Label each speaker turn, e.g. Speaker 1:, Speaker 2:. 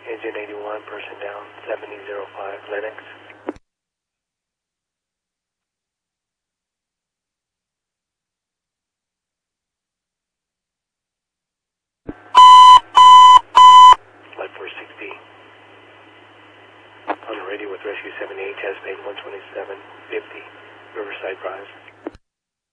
Speaker 1: Engine 81, person down, 7005, Lennox. Flight 460. On the radio with Rescue 78, test page 12750, Riverside Drive.